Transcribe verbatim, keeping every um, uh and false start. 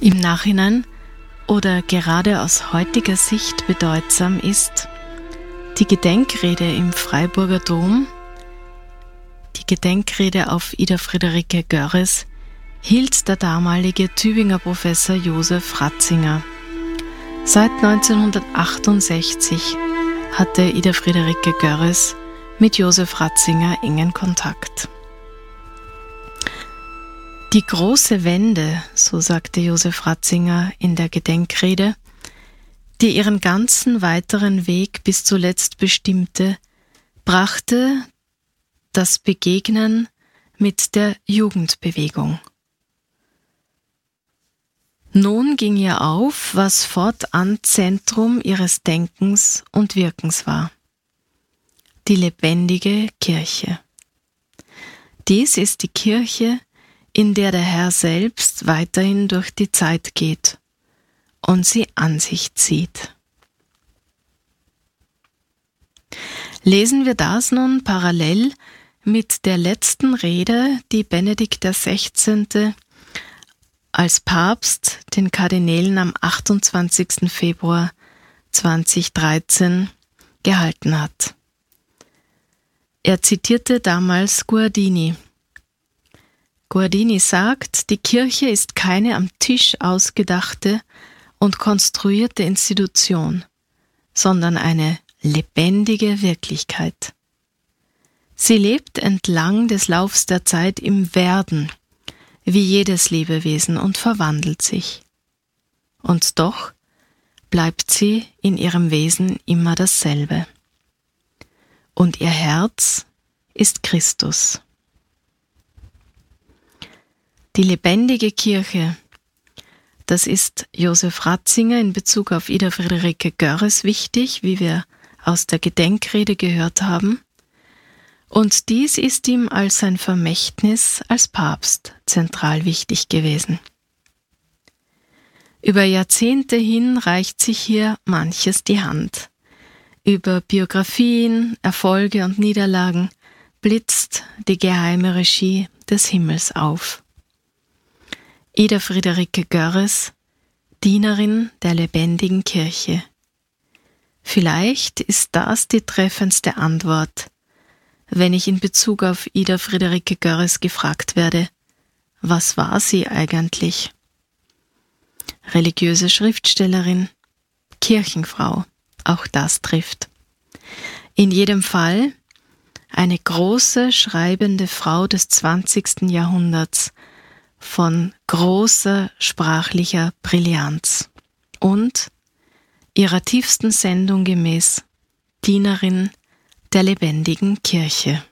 Im Nachhinein oder gerade aus heutiger Sicht bedeutsam ist die Gedenkrede im Freiburger Dom. Die Gedenkrede auf Ida Friederike Görres hielt der damalige Tübinger Professor Josef Ratzinger. Seit neunzehnhundertachtundsechzig hatte Ida Friederike Görres mit Josef Ratzinger engen Kontakt. Die große Wende, so sagte Josef Ratzinger in der Gedenkrede, die ihren ganzen weiteren Weg bis zuletzt bestimmte, brachte das Begegnen mit der Jugendbewegung. Nun ging ihr auf, was fortan Zentrum ihres Denkens und Wirkens war: die lebendige Kirche. Dies ist die Kirche, in der der Herr selbst weiterhin durch die Zeit geht und sie an sich zieht. Lesen wir das nun parallel mit der letzten Rede, die Benedikt der Sechzehnte als Papst den Kardinälen am achtundzwanzigsten Februar zweitausenddreizehn gehalten hat. Er zitierte damals Guardini. Guardini sagt, die Kirche ist keine am Tisch ausgedachte und konstruierte Institution, sondern eine lebendige Wirklichkeit. Sie lebt entlang des Laufs der Zeit im Werden, wie jedes Lebewesen, und verwandelt sich. Und doch bleibt sie in ihrem Wesen immer dasselbe. Und ihr Herz ist Christus. Die lebendige Kirche, das ist Josef Ratzinger in Bezug auf Ida Friederike Görres wichtig, wie wir aus der Gedenkrede gehört haben. Und dies ist ihm als sein Vermächtnis als Papst zentral wichtig gewesen. Über Jahrzehnte hin reicht sich hier manches die Hand. Über Biografien, Erfolge und Niederlagen blitzt die geheime Regie des Himmels auf. Ida Friederike Görres, Dienerin der lebendigen Kirche. Vielleicht ist das die treffendste Antwort, wenn ich in Bezug auf Ida Friederike Görres gefragt werde: Was war sie eigentlich? Religiöse Schriftstellerin, Kirchenfrau, auch das trifft. In jedem Fall eine große, schreibende Frau des zwanzigsten Jahrhunderts, von großer sprachlicher Brillanz und ihrer tiefsten Sendung gemäß Dienerin der lebendigen Kirche.